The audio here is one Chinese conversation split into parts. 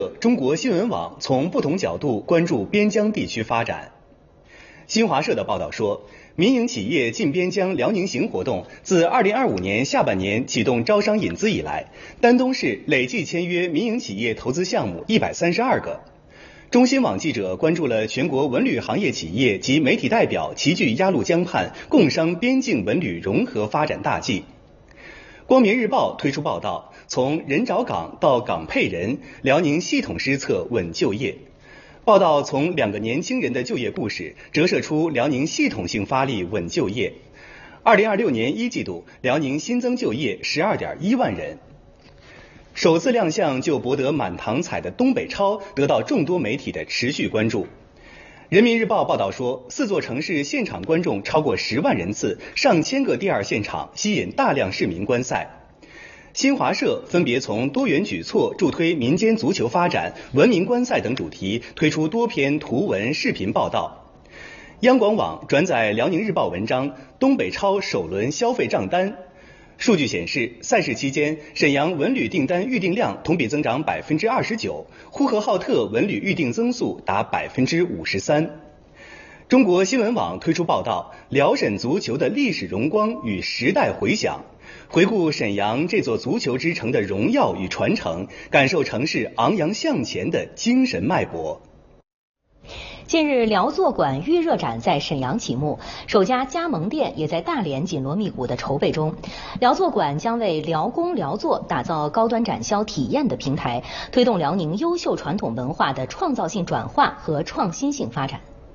中国新闻网从不同角度关注边疆地区发展。新华社的报道说，民营企业进边疆辽宁行活动自2025年下半年启动招商引资以来，丹东市累计签约民营企业投资项目132个。中新网记者关注了全国文旅行业企业及媒体代表齐聚鸭绿江畔，共商边境文旅融合发展大计。光明日报推出报道，从人找岗到岗配人，辽宁系统施策稳就业。报道从2个年轻人的就业故事，折射出辽宁系统性发力稳就业。2026年1季度，辽宁新增就业12.1万人。首次亮相就博得满堂彩的东北超得到众多媒体的持续关注。人民日报报道说，4座城市现场观众超过10万人次，上千个第二现场，吸引大量市民观赛。新华社分别从多元举措助推民间足球发展、文明观赛等主题推出多篇图文视频报道。央广网转载辽宁日报文章《东北超首轮消费账单》。数据显示，赛事期间，沈阳文旅订单预订量同比增长29%，呼和浩特文旅预订增速达53%。中国新闻网推出报道，辽沈足球的历史荣光与时代回响，回顾沈阳这座足球之城的荣耀与传承，感受城市昂扬向前的精神脉搏。 近日，辽作馆预热展在沈阳启幕，首家加盟店也在大连紧锣密鼓的筹备中。辽作馆将为辽工辽作打造高端展销体验的平台，推动辽宁优秀传统文化的创造性转化和创新性发展。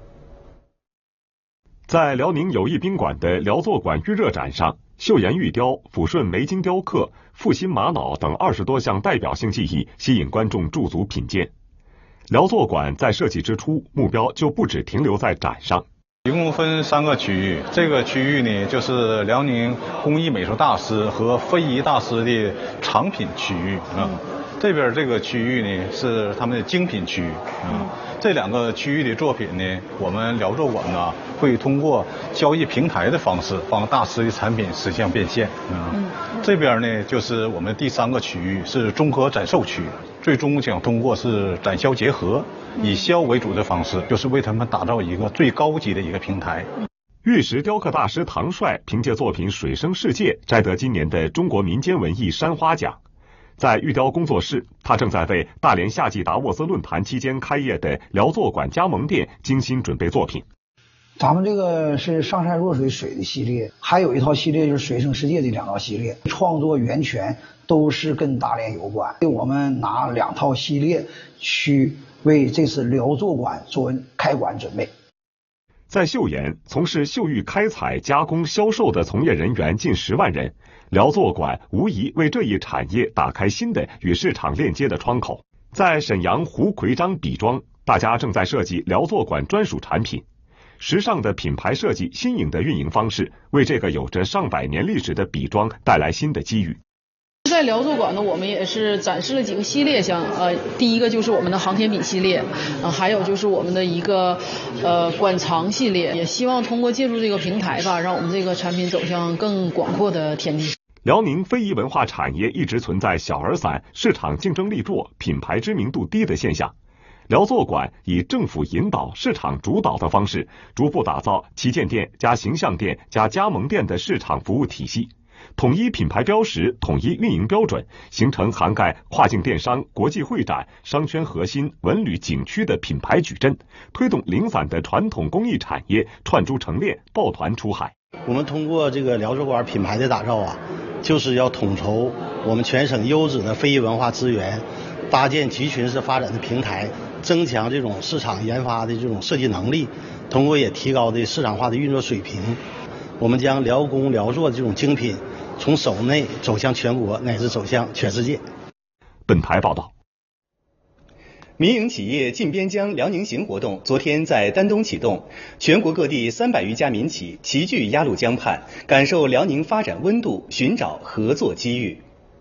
在辽宁友谊宾馆的辽作馆预热展上，岫岩玉雕、抚顺梅金雕刻、阜新玛瑙等20多项代表性技艺吸引观众驻足品鉴。辽作馆在设计之初，目标就不只停留在展上。 一共分3个区域，这个区域呢，就是辽宁工艺美术大师和非遗大师的藏品区域啊。这边这个区域呢，是他们的精品区域啊。这2个区域的作品呢，我们辽作馆呢会通过交易平台的方式，帮大师的产品实现变现啊。这边呢，就是我们第3个区域是综合展售区，最终想通过是展销结合，以销为主的方式，就是为他们打造一个最高级的一个平台。 玉石雕刻大师唐帅凭借作品《水生世界》摘得今年的中国民间文艺山花奖。在玉雕工作室，他正在为大连夏季达沃斯论坛期间开业的辽作馆加盟店精心准备作品。 咱们这个是上善若水水的系列，还有一套系列就是水生世界的2套系列，创作源泉都是跟大连有关。我们拿2套系列去为这次辽作馆做开馆准备。 在岫岩，从事岫玉开采、加工、销售的从业人员近10万人，辽作馆无疑为这一产业打开新的与市场链接的窗口。在沈阳胡奎章笔庄，大家正在设计辽作馆专属产品。时尚的品牌设计、新颖的运营方式，为这个有着上百年历史的笔庄带来新的机遇。 在辽作馆呢，我们也是展示了几个系列项，第一个就是我们的航天笔系列，还有就是我们的一个馆藏系列，也希望通过借助这个平台吧，让我们这个产品走向更广阔的天地。 辽宁非遗文化产业一直存在小而散、市场竞争力弱、品牌知名度低的现象。辽作馆以政府引导、市场主导的方式，逐步打造旗舰店加形象店加加盟店的市场服务体系。统一品牌标识，统一运营标准，形成涵盖跨境电商、国际会展、商圈核心、文旅景区的品牌矩阵，推动零散的传统工艺产业串珠成链，抱团出海。 我们通过这个辽作馆品牌的打造啊，就是要统筹我们全省优质的非遗文化资源，搭建集群式发展的平台，增强这种市场研发的这种设计能力，通过也提高的市场化的运作水平。我们将辽工辽作的这种精品从省内走向全国，乃至走向全世界。 本台报道。 民营企业进边疆辽宁行活动昨天在丹东启动，全国各地300余家民企齐聚鸭绿江畔，感受辽宁发展温度，寻找合作机遇。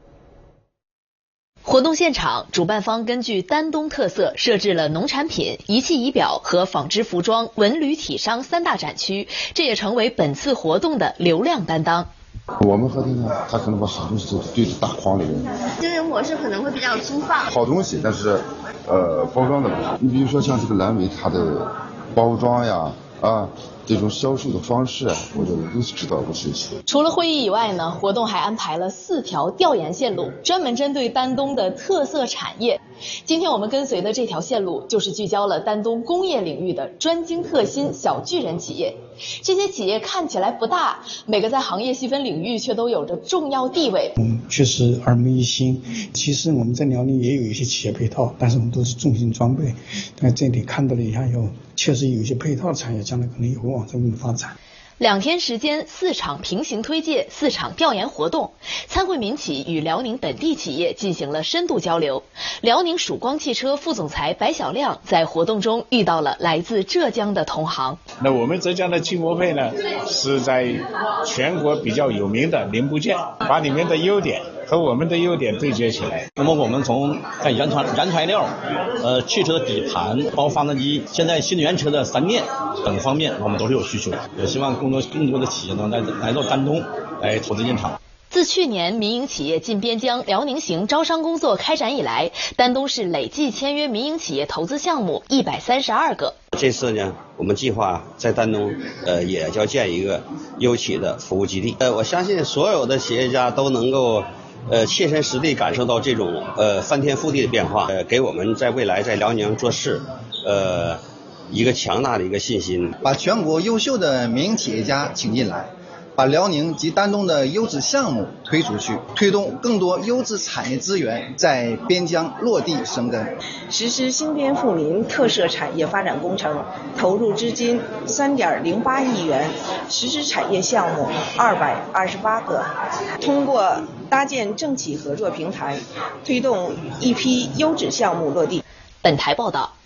活动现场，主办方根据丹东特色设置了农产品、仪器仪表和纺织服装、文旅体商3大展区，这也成为本次活动的流量担当。 我们核电呢，它可能把好东西都堆在大筐里面， 经营模式可能会比较粗放。 好东西，但是包装的问题。你比如说像这个蓝莓，它的包装呀这种销售的方式我觉得都是值得我们学习。 除了会议以外呢，活动还安排了4条调研线路，专门针对丹东的特色产业。今天我们跟随的这条线路，就是聚焦了丹东工业领域的专精特新小巨人企业。这些企业看起来不大，每个在行业细分领域却都有着重要地位。 确实耳目一新。其实我们在辽宁也有一些企业配套，但是我们都是重型装备。但这里看到了一下以后，确实有一些配套的产业将来可能也会往这边发展。 2天时间，4场平行推介，4场调研活动，参会民企与辽宁本地企业进行了深度交流。辽宁曙光汽车副总裁白小亮在活动中遇到了来自浙江的同行。 那我们浙江的汽摩配呢，是在全国比较有名的零部件，把里面的优点和我们的优点对接起来。 那么我们从在原材料、汽车的底盘，包括发动机，现在新能源车的3电等方面，我们都是有需求的。也希望更多的企业能来到丹东来投资建厂。 自去年民营企业进边疆辽宁行招商工作开展以来，丹东市累计签约民营企业投资项目132个。 这次呢，我们计划在丹东也要建一个优企的服务基地。我相信所有的企业家都能够切身实地感受到这种翻天覆地的变化，给我们在未来在辽宁做事一个强大的一个信心。 把全国优秀的民营企业家请进来，把辽宁及丹东的优质项目推出去，推动更多优质产业资源在边疆落地生根。 实施兴边富民特色产业发展工程，投入资金3.08亿元，实施产业项目228个。通过搭建政企合作平台，推动一批优质项目落地。 本台报道。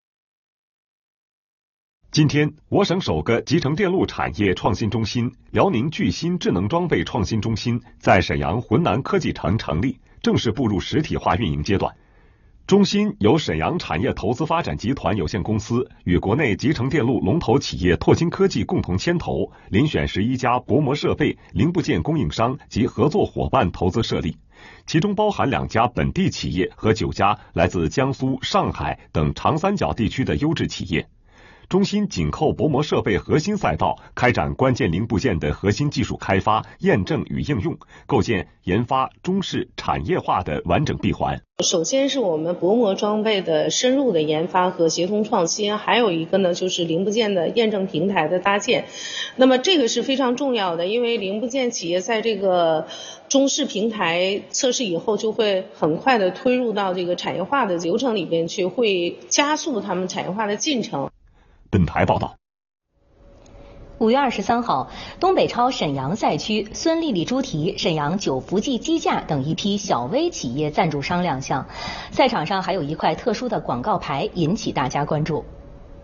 今天，我省首个集成电路产业创新中心——辽宁巨新智能装备创新中心在沈阳浑南科技城成立，正式步入实体化运营阶段。中心由沈阳产业投资发展集团有限公司与国内集成电路龙头企业拓新科技共同牵头，遴选11家薄膜设备、零部件供应商及合作伙伴投资设立，其中包含2家本地企业和9家来自江苏、上海等长三角地区的优质企业。中心紧扣薄膜设备核心赛道，开展关键零部件的核心技术开发、验证与应用，构建研发、中试、产业化的完整闭环。 首先是我们薄膜装备的深入的研发和协同创新，还有一个呢就是零部件的验证平台的搭建。那么这个是非常重要的，因为零部件企业在这个中试平台测试以后，就会很快的推入到这个产业化的流程里边去，会加速他们产业化的进程。 本台报道。 5月23号，东北超沈阳赛区孙丽丽猪蹄、沈阳九福记鸡架等一批小微企业赞助商亮相，赛场上还有一块特殊的广告牌引起大家关注。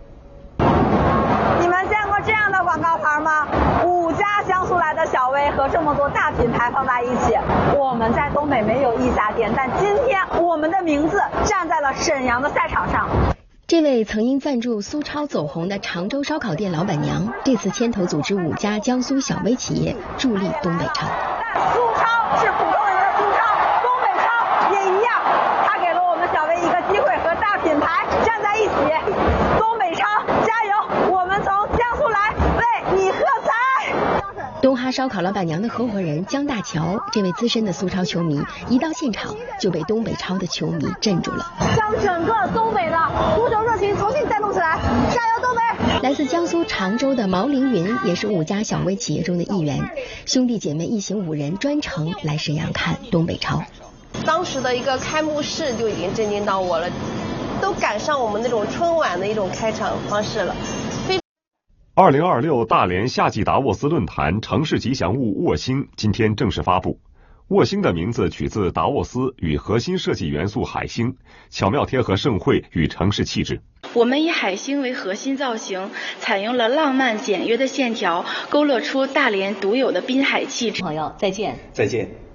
你们见过这样的广告牌吗？5家江苏来的小微和这么多大品牌放在一起。我们在东北没有一家店，但今天我们的名字站在了沈阳的赛场上。 这位曾因赞助苏超走红的常州烧烤店老板娘，这次牵头组织5家江苏小微企业助力东北超。 苏超是普通人的苏超，东北超也一样，它给了我们小微一个机会和大品牌站在一起。东北超加油，我们从江苏来为你喝彩。 东哈烧烤老板娘的合伙人江大乔，这位资深的苏超球迷，一到现场就被东北超的球迷镇住了， 将整个东北的足球热情重新带动起来，加油东北！ 来自江苏常州的毛凌云也是5家小微企业中的一员，兄弟姐妹一行5人专程来沈阳看东北超。 当时的一个开幕式就已经震惊到我了，都赶上我们那种春晚的一种开场方式了。 2026大连夏季达沃斯论坛城市吉祥物沃星今天正式发布。沃星的名字取自达沃斯与核心设计元素海星，巧妙贴合盛会与城市气质。 我们以海星为核心造型，采用了浪漫简约的线条，勾勒出大连独有的滨海气质。 朋友，再见。 再见。